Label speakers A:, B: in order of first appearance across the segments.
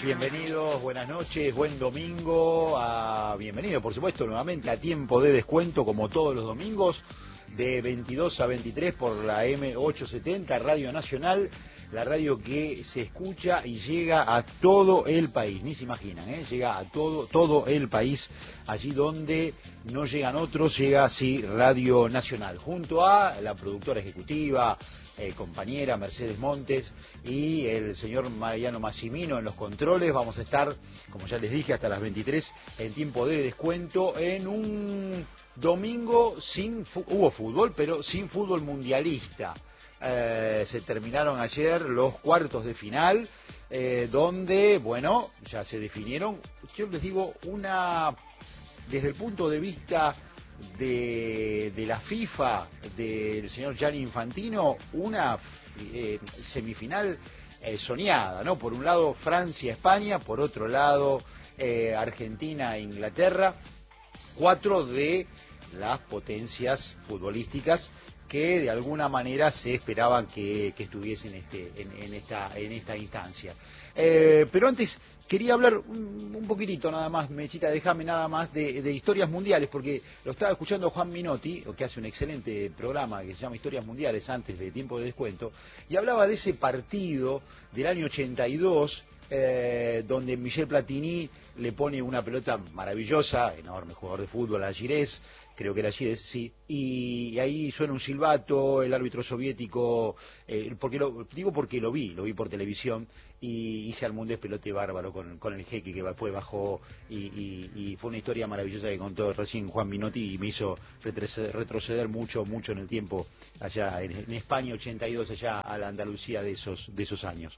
A: bienvenidos, buenas noches, buen domingo, bienvenido por supuesto nuevamente a Tiempo de Descuento como todos los domingos de 22 a 23 por la M870 Radio Nacional, la radio que se escucha y llega a todo el país, ni se imaginan, llega a todo el país, allí donde no llegan otros, llega así Radio Nacional, junto a la productora ejecutiva, compañera Mercedes Montes y el señor Mariano Massimino en los controles. Vamos a estar, como ya les dije, hasta las 23 en Tiempo de Descuento en un domingo hubo fútbol, pero sin fútbol mundialista. Se terminaron ayer los cuartos de final, donde, bueno, ya se definieron, yo les digo, desde el punto de vista de la FIFA, del señor Gianni Infantino, una semifinal soñada, ¿no? Por un lado Francia-España, por otro lado Argentina-Inglaterra, cuatro de las potencias futbolísticas que de alguna manera se esperaban que estuviesen en esta instancia. Pero antes quería hablar un poquitito nada más, Mechita, déjame nada más de historias mundiales, porque lo estaba escuchando Juan Minotti, que hace un excelente programa que se llama Historias Mundiales antes de Tiempo de Descuento, y hablaba de ese partido del año 82, donde Michel Platini le pone una pelota maravillosa, enorme jugador de fútbol, a Girés, creo que era Girés, sí, y ahí suena un silbato, el árbitro soviético, porque lo vi por televisión, y se armó un despelote bárbaro con el jeque que después bajó, y fue una historia maravillosa que contó recién Juan Minotti y me hizo retroceder mucho en el tiempo, allá en España 82, allá a la Andalucía de esos años.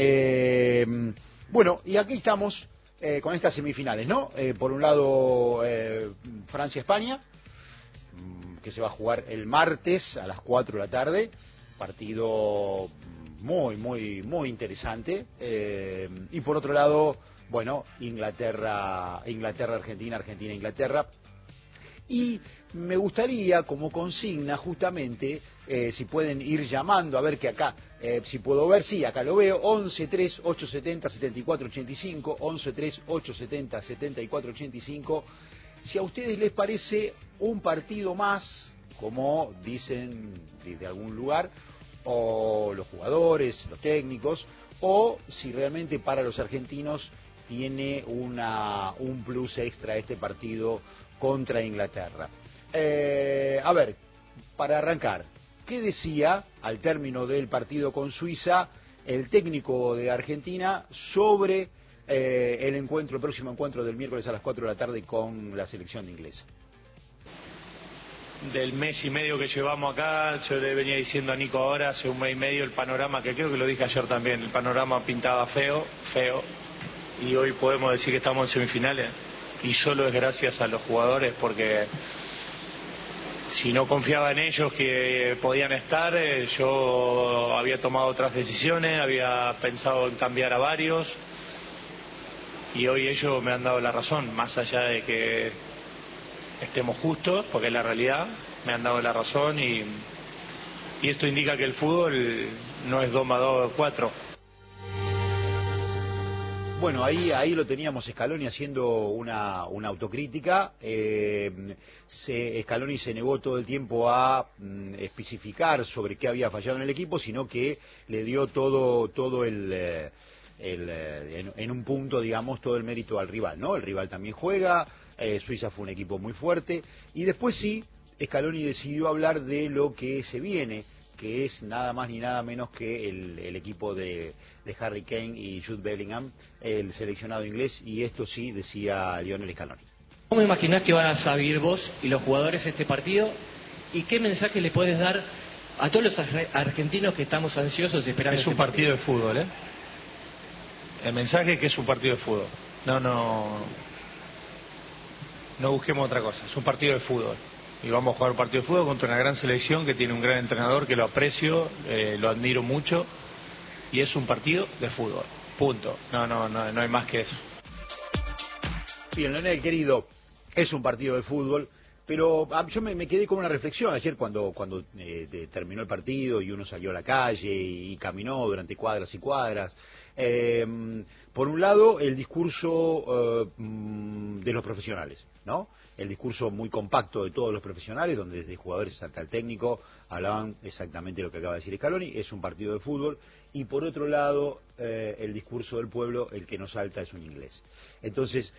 A: Bueno, y aquí estamos con estas semifinales, ¿no? Por un lado, Francia-España, que se va a jugar el martes a las 4 de la tarde, partido muy interesante, y por otro lado, bueno, Inglaterra-Argentina, Argentina-Inglaterra, y me gustaría como consigna justamente, si pueden ir llamando, a ver que acá, si puedo ver, sí, acá lo veo, 11-3-870-7485, 11-3-870-7485, si a ustedes les parece un partido más, como dicen desde algún lugar, o los jugadores, los técnicos, o si realmente para los argentinos tiene un plus extra este partido contra Inglaterra. A ver, para arrancar, ¿qué decía al término del partido con Suiza el técnico de Argentina sobre el próximo encuentro del miércoles a las 4 de la tarde con la selección inglesa?
B: Del mes y medio que llevamos acá, yo le venía diciendo a Nico ahora, hace un mes y medio, el panorama, que creo que lo dije ayer también, el panorama pintaba feo, y hoy podemos decir que estamos en semifinales, y solo es gracias a los jugadores, porque si no confiaba en ellos que podían estar, yo había tomado otras decisiones, había pensado en cambiar a varios, y hoy ellos me han dado la razón, más allá de que estemos justos, porque es la realidad, me han dado la razón, y esto indica que el fútbol no es 2 más 2, 4.
A: Bueno, ahí lo teníamos Scaloni haciendo una autocrítica. Scaloni se negó todo el tiempo a especificar sobre qué había fallado en el equipo, sino que le dio todo en un punto, digamos, todo el mérito al rival, ¿no? El rival también juega, Suiza fue un equipo muy fuerte, y después sí, Scaloni decidió hablar de lo que se viene, que es nada más ni nada menos que el equipo de Harry Kane y Jude Bellingham, el seleccionado inglés, y esto sí decía Lionel Scaloni.
C: ¿Cómo imaginás que van a salir vos y los jugadores este partido? ¿Y qué mensaje le puedes dar a todos los argentinos que estamos ansiosos esperando?
B: Es un partido de fútbol, ¿eh? El mensaje es que es un partido de fútbol. No busquemos otra cosa, es un partido de fútbol. Y vamos a jugar un partido de fútbol contra una gran selección que tiene un gran entrenador que lo aprecio, lo admiro mucho, y es un partido de fútbol, punto. No hay más que eso.
A: Bien, Leonel, querido, es un partido de fútbol, pero yo me quedé con una reflexión ayer cuando terminó el partido y uno salió a la calle y caminó durante cuadras y cuadras. Por un lado, el discurso de los profesionales, ¿no? El discurso muy compacto de todos los profesionales, donde desde jugadores hasta el técnico hablaban exactamente lo que acaba de decir Scaloni, es un partido de fútbol, y por otro lado, el discurso del pueblo, el que no salta es un inglés. Entonces,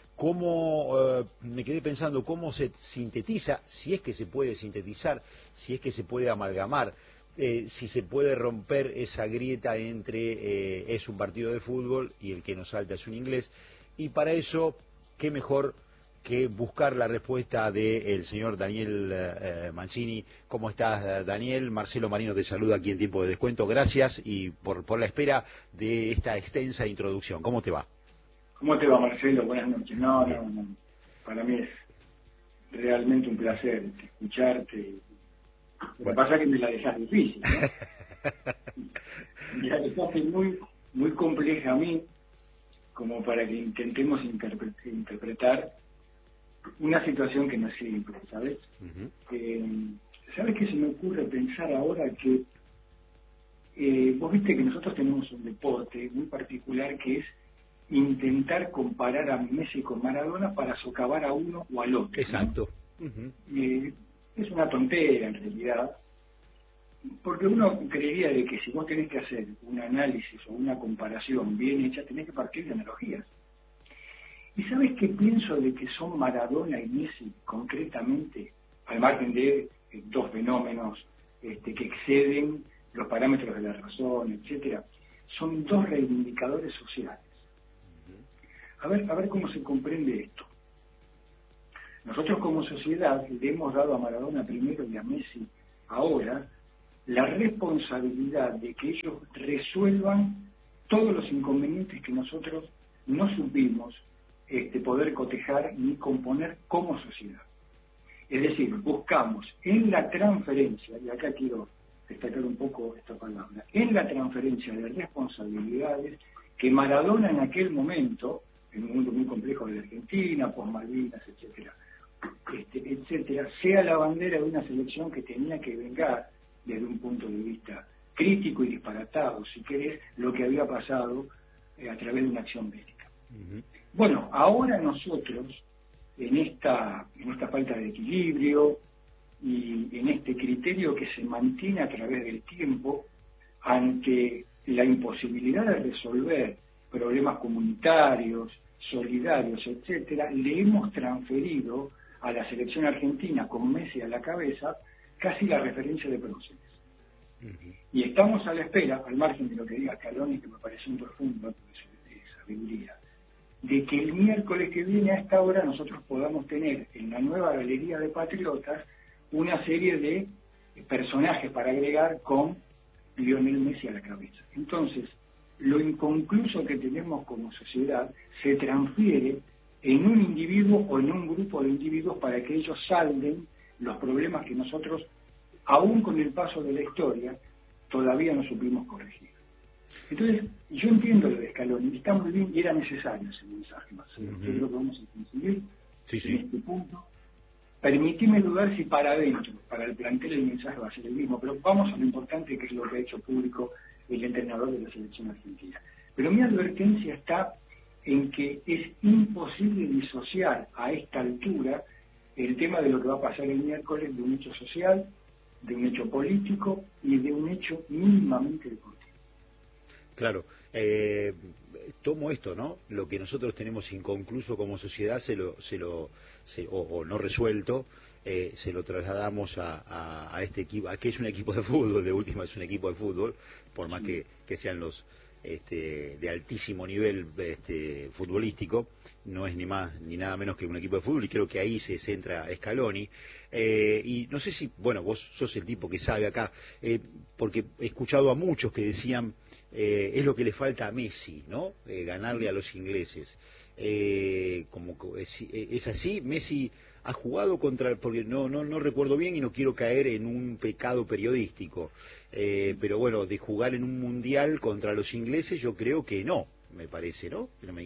A: me quedé pensando cómo se sintetiza, si es que se puede sintetizar, si es que se puede amalgamar, si se puede romper esa grieta entre es un partido de fútbol y el que no salta es un inglés, y para eso, qué mejor que buscar la respuesta del señor Daniel Mancini. ¿Cómo estás, Daniel? Marcelo Marino te saluda aquí en Tiempo de Descuento. Gracias y por la espera de esta extensa introducción. ¿Cómo te va?
D: ¿Cómo te va, Marcelo? Buenas noches. No. Para mí es realmente un placer escucharte. Lo que pasa es que me la dejas difícil, ¿no? Me la dejaste muy compleja a mí, como para que intentemos interpretar una situación que no es simple, ¿sabes? ¿Sabes qué se me ocurre pensar ahora? Que vos viste que nosotros tenemos un deporte muy particular que es intentar comparar a Messi con Maradona para socavar a uno o al otro.
A: Exacto.
D: ¿No? Es una tontera en realidad, porque uno creería de que si vos tenés que hacer un análisis o una comparación bien hecha, tenés que partir de analogías. ¿Y sabes qué pienso de que son Maradona y Messi concretamente, al margen de dos fenómenos que exceden los parámetros de la razón, etcétera? Son dos reivindicadores sociales. A ver cómo se comprende esto. Nosotros como sociedad le hemos dado a Maradona primero y a Messi ahora la responsabilidad de que ellos resuelvan todos los inconvenientes que nosotros no supimos poder cotejar ni componer como sociedad. Es decir, buscamos en la transferencia, y acá quiero destacar un poco esta palabra, en la transferencia de responsabilidades que Maradona en aquel momento, en un mundo muy complejo de la Argentina, por Malvinas, etcétera, sea la bandera de una selección que tenía que vengar desde un punto de vista crítico y disparatado, si querés, lo que había pasado a través de una acción bélica. Bueno, ahora nosotros, en esta falta de equilibrio y en este criterio que se mantiene a través del tiempo, ante la imposibilidad de resolver problemas comunitarios, solidarios, etcétera, le hemos transferido a la selección argentina con Messi a la cabeza casi la referencia de próceres. Y estamos a la espera, al margen de lo que diga Scaloni, que me parece un profundo acto de sabiduría, de que el miércoles que viene a esta hora nosotros podamos tener en la nueva Galería de Patriotas una serie de personajes para agregar con Lionel Messi a la cabeza. Entonces, lo inconcluso que tenemos como sociedad se transfiere en un individuo o en un grupo de individuos para que ellos salden los problemas que nosotros, aún con el paso de la historia, todavía no supimos corregir. Entonces, yo entiendo lo de Scaloni, está muy bien y era necesario ese mensaje, Marcelo. Yo creo que vamos a conseguir en este punto. Permitime dudar si para adentro, para el plantel, el mensaje va a ser el mismo, pero vamos a lo importante que es lo que ha hecho público el entrenador de la selección argentina. Pero mi advertencia está en que es imposible disociar a esta altura el tema de lo que va a pasar el miércoles de un hecho social, de un hecho político y de un hecho mínimamente deportivo.
A: Claro, tomo esto, ¿no? Lo que nosotros tenemos inconcluso como sociedad o no resuelto, se lo trasladamos a este equipo, a que es un equipo de fútbol, de última es un equipo de fútbol, por más que sean los de altísimo nivel futbolístico, no es ni más ni nada menos que un equipo de fútbol, y creo que ahí se centra Scaloni. Y no sé si, bueno, vos sos el tipo que sabe acá, porque he escuchado a muchos que decían es lo que le falta a Messi, ¿no? Ganarle a los ingleses. Es así. Messi ha jugado porque no recuerdo bien y no quiero caer en un pecado periodístico, pero bueno, de jugar en un mundial contra los ingleses yo creo que no, me parece, ¿no?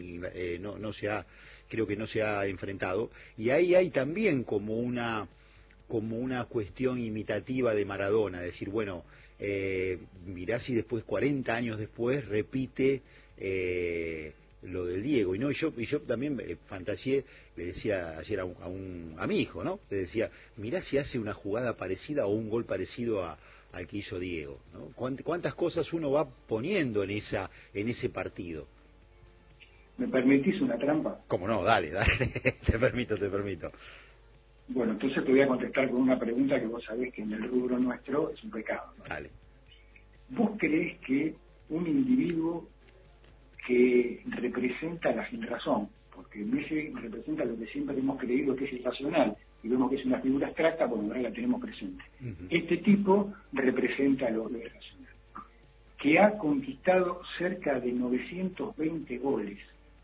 A: Creo que no se ha enfrentado, y ahí hay también como una cuestión imitativa de Maradona, decir, bueno, mirá si después, 40 años después, repite lo del Diego, y yo también fantaseé, le decía ayer a mi hijo, ¿no? Le decía, mirá si hace una jugada parecida o un gol parecido al que hizo Diego, ¿no? ¿Cuántas cosas uno va poniendo en ese partido?
D: ¿Me permitís una trampa?
A: ¿Cómo no? Dale, te permito.
D: Bueno, entonces te voy a contestar con una pregunta que vos sabés que en el rubro nuestro es un pecado, ¿no?
A: Dale.
D: ¿Vos creés que un individuo que representa la sinrazón, porque Messi representa lo que siempre hemos creído que es irracional, y vemos que es una figura abstracta porque ahora la tenemos presente? Este tipo representa lo irracional, que ha conquistado cerca de 920 goles,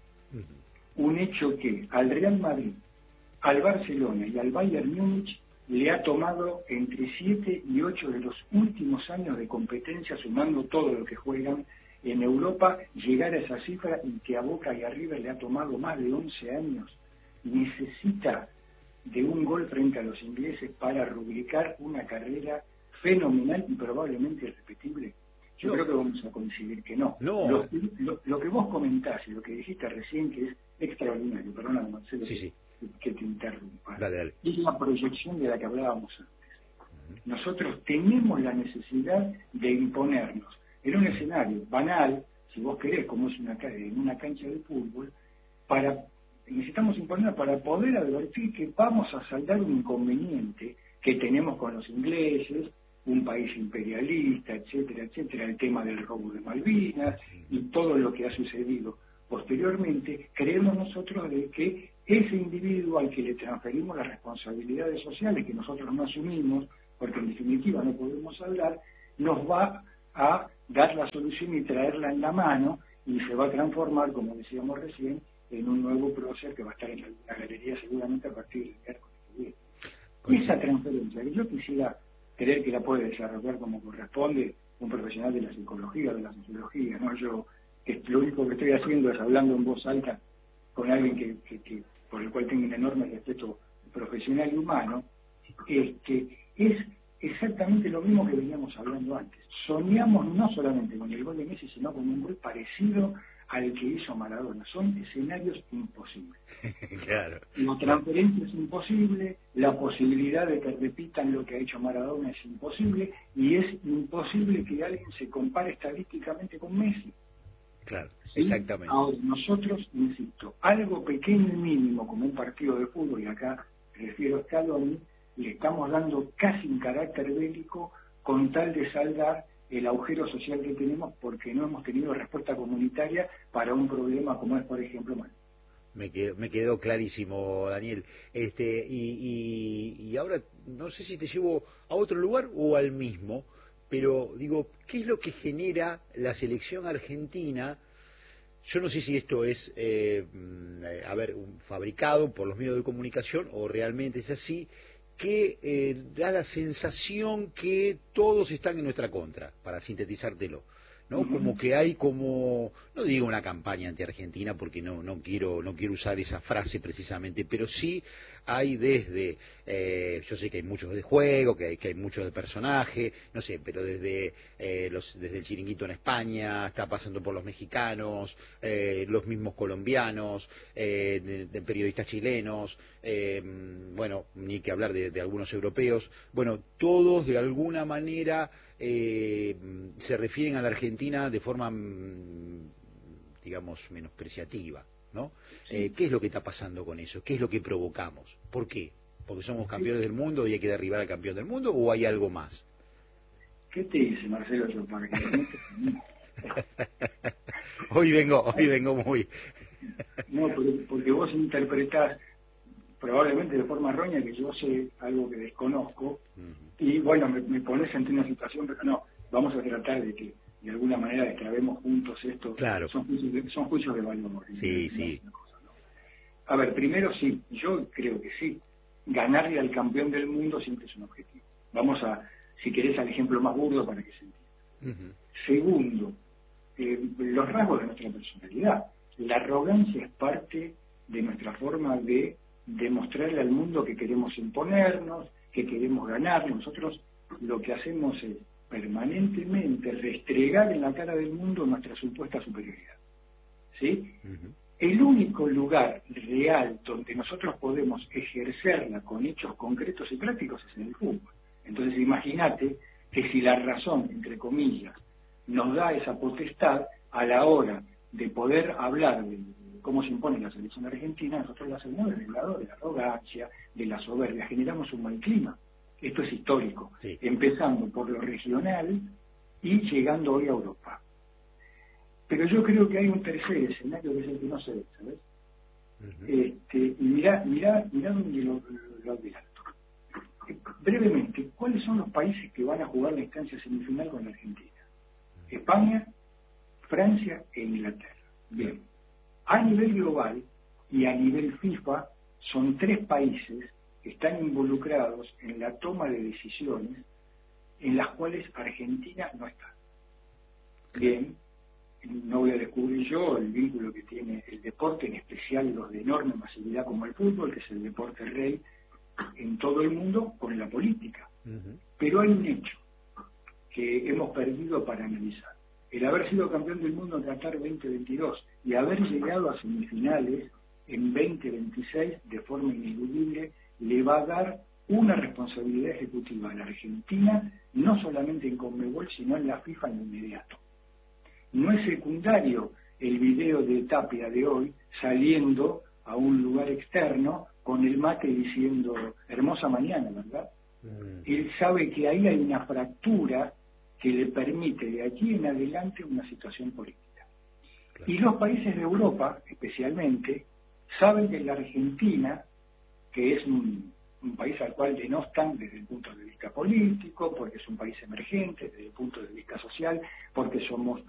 D: un hecho que al Real Madrid, al Barcelona y al Bayern Múnich le ha tomado entre 7 y 8 de los últimos años de competencia, sumando todo lo que juegan en Europa, llegar a esa cifra, y que a Boca y a River le ha tomado más de 11 años. Necesita de un gol frente a los ingleses para rubricar una carrera fenomenal y probablemente irrepetible. Yo creo que vamos a coincidir que no. Lo que vos comentás y lo que dijiste recién, que es extraordinario, perdóname, Marcelo,
A: sí.
D: que te interrumpa,
A: Dale.
D: es la proyección de la que hablábamos antes. Nosotros tenemos la necesidad de imponernos en un escenario banal, si vos querés, como es en una cancha de fútbol, necesitamos imponernos para poder advertir que vamos a saldar un inconveniente que tenemos con los ingleses, un país imperialista, etcétera, el tema del robo de Malvinas y todo lo que ha sucedido posteriormente. Creemos nosotros de que ese individuo al que le transferimos las responsabilidades sociales que nosotros no asumimos, porque en definitiva no podemos hablar, nos va a dar la solución y traerla en la mano, y se va a transformar, como decíamos recién, en un nuevo prócer que va a estar en la galería seguramente a partir del miércoles que viene. Esa transferencia, que yo quisiera creer que la puede desarrollar como corresponde un profesional de la psicología, de la sociología, ¿no? Yo, lo único que estoy haciendo es hablando en voz alta con alguien que por el cual tengo un enorme respeto profesional y humano, es exactamente lo mismo que veníamos hablando antes. Soñamos no solamente con el gol de Messi, sino con un gol parecido al que hizo Maradona. Son escenarios imposibles.
A: Claro.
D: La transferencia es imposible, la posibilidad de que repitan lo que ha hecho Maradona es imposible, y es imposible que alguien se compare estadísticamente con Messi.
A: Claro,
D: ¿Sí?
A: exactamente.
D: Ahora, nosotros, insisto, algo pequeño y mínimo como un partido de fútbol, y acá refiero a Scaloni, le estamos dando casi un carácter bélico con tal de saldar el agujero social que tenemos, porque no hemos tenido respuesta comunitaria para un problema como es, por ejemplo,
A: Me quedó clarísimo, Daniel. Y ahora no sé si te llevo a otro lugar o al mismo, pero digo, ¿qué es lo que genera la selección argentina? Yo no sé si esto es, fabricado por los medios de comunicación o realmente es así, que da la sensación que todos están en nuestra contra, para sintetizártelo, ¿no? Como que hay no digo una campaña anti-Argentina, porque no quiero usar esa frase precisamente, pero sí hay desde, yo sé que hay muchos de juego, que hay muchos de personaje, no sé, pero desde el Chiringuito en España, está pasando por los mexicanos, los mismos colombianos, de periodistas chilenos, bueno, ni que hablar de algunos europeos, bueno, todos de alguna manera se refieren a la Argentina de forma, digamos, menospreciativa, ¿no? ¿Qué es lo que está pasando con eso? ¿Qué es lo que provocamos? ¿Por qué? ¿Porque somos campeones del mundo y hay que derribar al campeón del mundo, o hay algo más?
D: ¿Qué te dice, Marcelo, yo para que
A: Hoy vengo muy...
D: No, porque vos interpretás probablemente de forma errónea que yo sé algo que desconozco, y bueno, me pones ante una situación, pero no, vamos a tratar de que de alguna manera destrabemos juntos esto.
A: Claro.
D: Son juicios de valor.
A: Sí, sí.
D: Cosa, ¿no? A ver, primero sí, yo creo que sí, ganarle al campeón del mundo siempre es un objetivo. Vamos a, si querés, al ejemplo más burdo para que se entienda. Segundo, los rasgos de nuestra personalidad. La arrogancia es parte de nuestra forma de demostrarle al mundo que queremos imponernos, que queremos ganar. Nosotros lo que hacemos es permanentemente restregar en la cara del mundo nuestra supuesta superioridad. ¿sí? El único lugar real donde nosotros podemos ejercerla con hechos concretos y prácticos es en el fútbol. Entonces imagínate que si la razón, entre comillas, nos da esa potestad a la hora de poder hablar de cómo se impone la selección argentina, nosotros la hacemos desde el lado de la arrogancia, de la soberbia, generamos un mal clima. Esto es histórico, sí. Empezando por lo regional y llegando hoy a Europa. Pero yo creo que hay un tercer escenario que es el que no se ve, ¿sabes? Y mirá donde lo adelanto. Brevemente, ¿cuáles son los países que van a jugar la instancia semifinal con la Argentina? España, Francia e Inglaterra. Bien. A nivel global y a nivel FIFA, son 3 países que están involucrados en la toma de decisiones en las cuales Argentina no está. Bien. No voy a descubrir yo el vínculo que tiene el deporte, en especial los de enorme masividad como el fútbol, que es el deporte rey en todo el mundo, con la política. Pero hay un hecho que hemos perdido para analizar. El haber sido campeón del mundo en Qatar 2022 y haber llegado a semifinales en 2026 de forma ineludible le va a dar una responsabilidad ejecutiva a la Argentina, no solamente en Conmebol, sino en la FIFA en inmediato. No es secundario el video de Tapia de hoy saliendo a un lugar externo con el mate diciendo hermosa mañana, ¿verdad? Él sabe que ahí hay una fractura que le permite de aquí en adelante una situación política. Claro. Y los países de Europa, especialmente, saben que la Argentina, que es un país al cual denostan desde el punto de vista político, porque es un país emergente, desde el punto de vista social, porque somos